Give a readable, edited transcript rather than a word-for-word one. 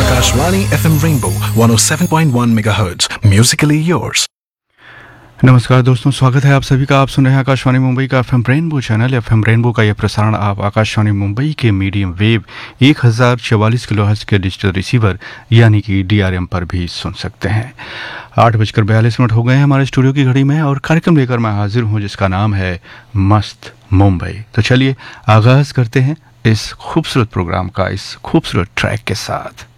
Akashvani FM Rainbow 107.1 MHz. Musically yours. नमस्कार दोस्तों, स्वागत है आप सभी का। आप सुन रहे हैं आकाशवाणी मुंबई का FM rainbow channel. FM rainbow का यह प्रसारण आप आकाशवाणी मुंबई के मीडियम वेव 1044 किलोहर्ट्ज़ के डिजिटल रिसीवर यानी कि DRM पर भी सुन सकते हैं। 8:42 हो गए हैं हमारे स्टूडियो की घड़ी में और कार्यक्रम लेकर मैं हाजिर हूं जिसका नाम है मस्त मुंबई। तो चलिए आगाज़ करते हैं इस खूबसूरत प्रोग्राम का इस खूबसूरत ट्रैक के साथ।